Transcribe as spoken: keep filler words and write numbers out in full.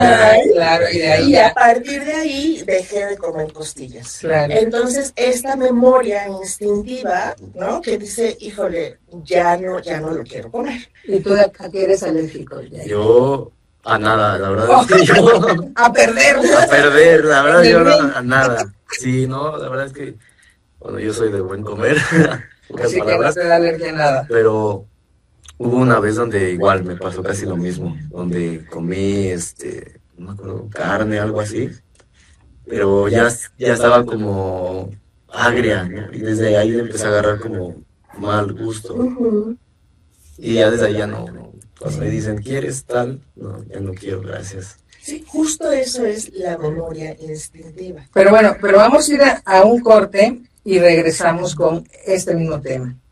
Claro, y de ahí y ya. a partir de ahí dejé de comer costillas. Claro. Entonces, esta memoria instintiva, ¿no? Que dice, híjole, ya no, ya no lo quiero comer. ¿Y tú a qué eres alérgico? Yo a nada, la verdad es que yo... A perder. A perder, la verdad yo no, a nada. Sí, no, la verdad es que, bueno, yo soy de buen comer. Así que no te da alergia a nada. Pero hubo una vez donde igual me pasó casi lo mismo, donde comí, este, no me acuerdo, carne, algo así, pero ya, ya estaba como agria, ¿no? Y desde ahí le empecé a agarrar como mal gusto. Uh-huh. Y ya desde ahí ya no, no. Cuando me dicen, ¿quieres tal? No, ya no quiero, gracias. Sí, justo eso es la memoria instintiva. Pero bueno, pero vamos a ir a, a un corte y regresamos con este mismo tema.